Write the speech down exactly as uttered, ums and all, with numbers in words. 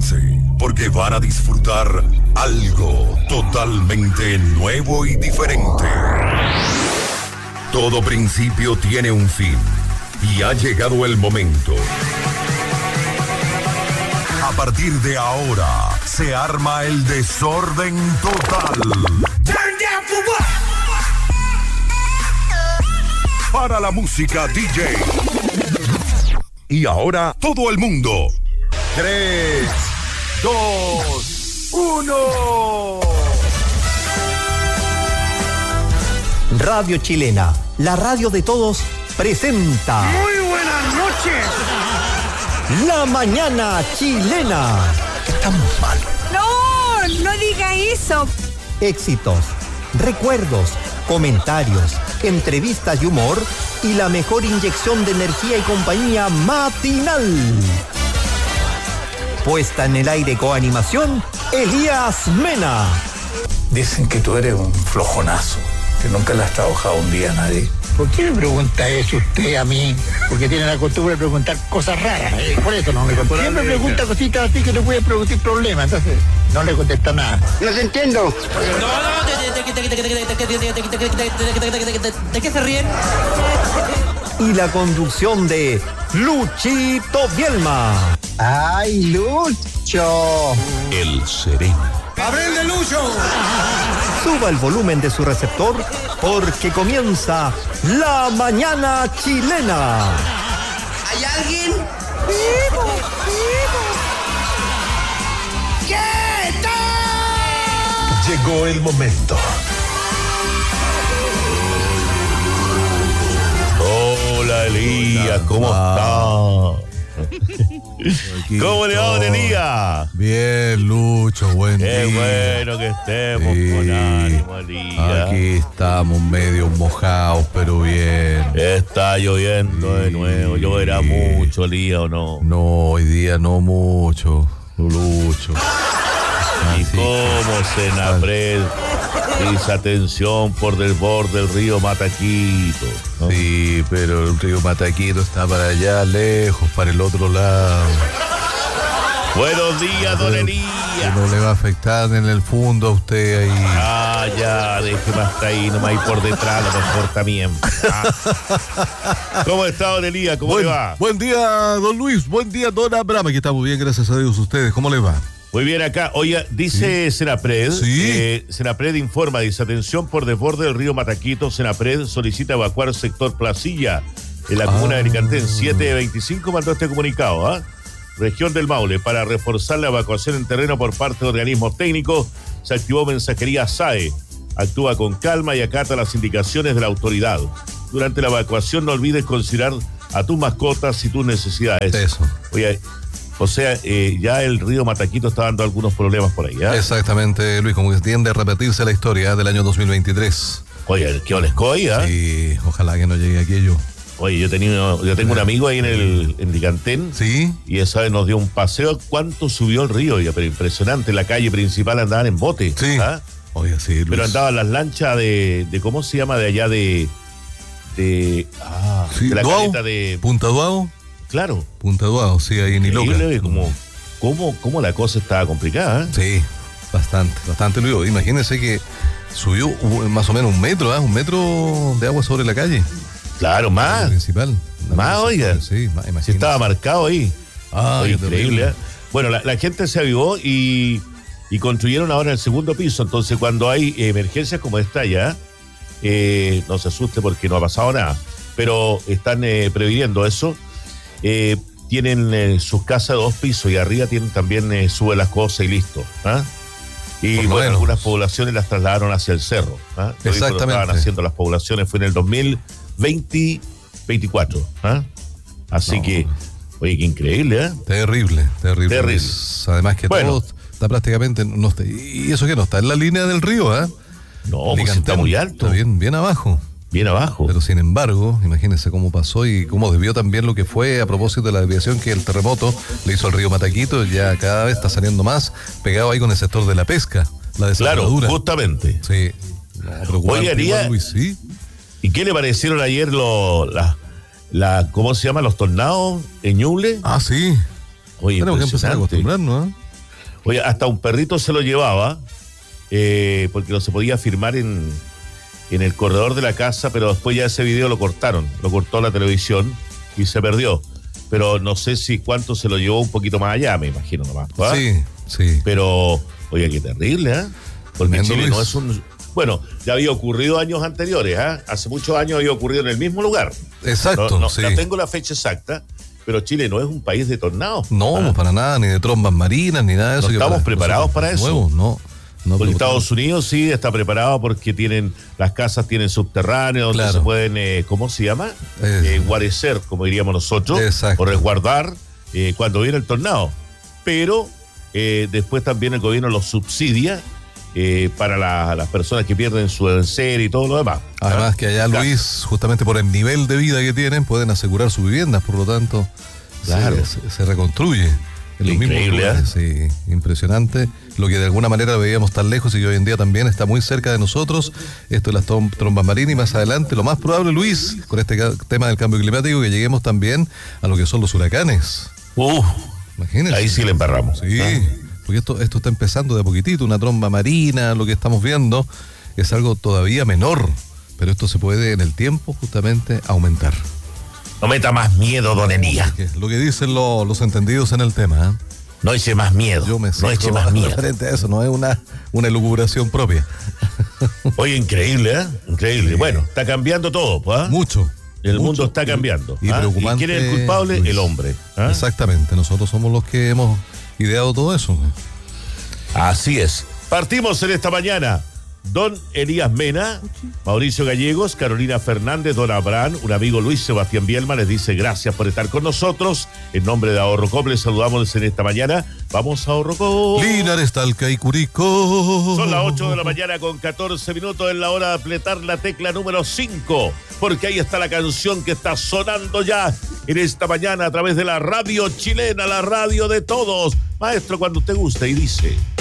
Prepárense, porque van a disfrutar algo totalmente nuevo y diferente. Todo principio tiene un fin, y ha llegado el momento. A partir de ahora, se arma el desorden total. Para la música D J. Y ahora, todo el mundo. Tres, dos, uno. Radio Chilena, la radio de todos, presenta. Muy buenas noches. La mañana chilena. Estamos mal. No, no diga eso. Éxitos, recuerdos, comentarios, entrevistas y humor, y la mejor inyección de energía y compañía matinal. Puesta en el aire con animación, Elías Mena. Dicen que tú eres un flojonazo, que nunca le has trabajado un día a nadie. ¿Por qué me pregunta eso usted a mí? Porque tiene la costumbre de preguntar cosas raras, ¿eh? Por eso no me contesta. Siempre pregunta cositas así que le puede producir problemas, entonces no le contesta nada. No se entiendo. ¿De qué se ríen? Y la conducción de Luchito Bielma. ¡Ay, Lucho! El sereno. ¡Abril de Lucho! Suba el volumen de su receptor, porque comienza La Mañana Chilena. ¿Hay alguien? ¡Vivo! ¡Vivo! ¿Qué tal? Llegó el momento. Hola, Elías, ¿cómo está? ¿Cómo le va, don Elías? Bien, Lucho, buen Qué día. bueno que estemos Sí. con ánimo, Elías. Aquí estamos medio mojados, pero bien. Está lloviendo de nuevo. ¿Lloverá Sí. mucho, Elías, o no? No, hoy día no mucho, Lucho. ¿Y Así. cómo Senapred dice atención por del borde del río Mataquito, ¿no? Sí, pero el río Mataquito está para allá, lejos, para el otro lado. Buenos días, don Que Elías. no le va a afectar en el fondo a usted ahí. Ah, ya, déjeme hasta ahí, nomás ahí por detrás, a lo mejor también. Ah. ¿Cómo está, don Elías? ¿Cómo buen, le va? Buen día, don Luis. Buen día, don Abraham. Aquí estamos bien, gracias a Dios. ¿Ustedes cómo le va? Muy bien acá. Oye, dice Senapred, Sí. eh, Senapred informa, dice, atención por desborde del río Mataquito, Senapred solicita evacuar sector Placilla, en la comuna Ah. de Alicantén. siete veinticinco mandó este comunicado, ¿ah? Región del Maule, para reforzar la evacuación en terreno por parte de organismos técnicos, se activó mensajería S A E. Actúa con calma y acata las indicaciones de la autoridad. Durante la evacuación no olvides considerar a tus mascotas y tus necesidades. Eso. Oye, o sea, eh, ya el río Mataquito está dando algunos problemas por ahí, ¿ah? Exactamente, Luis, como que tiende a repetirse la historia del año dos mil veintitrés. Oye, qué olescoy, ¿ah? Sí, ojalá que no llegue aquello. Oye, yo, tenía, yo tengo un amigo ahí en el en Alicantén. Sí. Y esa vez nos dio un paseo. ¿Cuánto subió el río? Ya, pero impresionante. La calle principal andaban en bote. Sí. ¿Ah? Oye, sí, Luis. Pero andaban las lanchas de, de. ¿Cómo se llama? De allá de. De. Ah, Sí, de la Duao. caleta de. Punta Duao. Claro. Punta Duao, sí, ahí en Iloca. Increíble, como, cómo, cómo la cosa estaba complicada, ¿eh? Sí, bastante, bastante, Luis. Imagínense que subió uh, más o menos un metro, ¿eh? Un metro de agua sobre la calle. Claro, La más. principal. La Más, principal, oiga. Sí, más, Si imagínense. estaba marcado ahí. Ah, Oye, qué increíble, terrible. ¿eh? Bueno, la, la gente se avivó y, y construyeron ahora el segundo piso. Entonces, cuando hay emergencias como esta ya, eh, no se asuste porque no ha pasado nada. Pero están eh, previniendo eso. Eh, tienen eh, sus casas de dos pisos y arriba tienen también, eh, sube las cosas y listo. ¿Ah? Y Por lo bueno, menos. algunas poblaciones las trasladaron hacia el cerro. ¿Ah? Lo mismo lo Exactamente. estaban haciendo las poblaciones, fue en el dos mil veinte, veinticuatro. ¿Ah? Así No. que, oye, qué increíble, ¿eh? Terrible, terrible. Terrible. Luis. Además que Bueno. todo está prácticamente, no está, y eso que no está en la línea del río, ¿eh? No, pues Alicantén está muy alto, Está bien, bien abajo. bien abajo. Pero sin embargo, imagínense cómo pasó y cómo desvió también lo que fue a propósito de la desviación que el terremoto le hizo al río Mataquito. Ya cada vez está saliendo más pegado ahí con el sector de la pesca, la Claro, desarmadura. justamente. Sí. No, preocupante Oye, haría- igual, Luis, sí. ¿Y qué le parecieron ayer los, la, la, ¿cómo se llama? Los tornados en Ñuble. Ah, sí. Oye, Tenemos que empezar a impresionante. acostumbrarnos, ¿eh? Oye, hasta un perrito se lo llevaba, eh, porque no se podía firmar en, en el corredor de la casa, pero después ya ese video lo cortaron, lo cortó la televisión y se perdió. Pero no sé si cuánto se lo llevó un poquito más allá, me imagino nomás. ¿verdad? Sí, sí. Pero, oye, qué terrible, ¿eh? Porque Tremendo, Chile no Luis. es un... Bueno, ya había ocurrido años anteriores, ¿eh? Hace muchos años había ocurrido en el mismo lugar. Exacto, No, no, sí. no tengo la fecha exacta, pero Chile no es un país de tornados. No, ¿ah? para nada, ni de trombas marinas, ni nada de eso. No que estamos para preparados nosotros para es eso. nuevo, no. No, Porque pero- Estados Unidos sí está preparado porque tienen, las casas tienen subterráneos donde Claro. se pueden, eh, ¿cómo se llama? Eh, Eh, guarecer, como diríamos nosotros, Exacto. o resguardar eh, cuando viene el tornado. Pero eh, después también el gobierno los subsidia eh, para la- las personas que pierden su enser y todo lo demás. Además ¿Ah? que allá, Claro. Luis, justamente por el nivel de vida que tienen, pueden asegurar sus viviendas, por lo tanto, Claro. se, se- se reconstruye. En los Increíble, mismos lugares, sí, impresionante. Lo que de alguna manera veíamos tan lejos y que hoy en día también está muy cerca de nosotros. Esto de las tom- trombas marinas y más adelante, lo más probable, Luis, con este ca- tema del cambio climático, que lleguemos también a lo que son los huracanes. Uf, Imagínense. ahí sí le embarramos. Sí, ¿ah? porque esto, esto está empezando de a poquitito, una tromba marina, lo que estamos viendo es algo todavía menor, pero esto se puede en el tiempo justamente aumentar. No meta más miedo, don Elías. Que lo que dicen lo- los entendidos en el tema, ¿eh? No eche más miedo. Yo me no eche siento más miedo. referente a eso, no es una, una elucubración propia. Oye, increíble, ¿eh? Increíble. Sí. Bueno, está cambiando todo, pues, ¿ah? Mucho. El mucho. mundo está cambiando. Y, y ¿ah? preocupante. ¿Y quién es el culpable? Luis. El hombre. ¿ah? Exactamente, nosotros somos los que hemos ideado todo eso. Así es. Partimos en esta mañana. Don Elías Mena, Mauricio Gallegos, Carolina Fernández, Don Abraham, un amigo Luis Sebastián Bielma les dice gracias por estar con nosotros. En nombre de Ahorrocop les saludamos en esta mañana. Vamos a Ahorrocop. Linares, Talca y Curicó. Son las ocho de la mañana con catorce minutos, en la hora de apretar la tecla número cinco, porque ahí está la canción que está sonando ya en esta mañana a través de la radio chilena, la radio de todos. Maestro, cuando usted guste, y dice...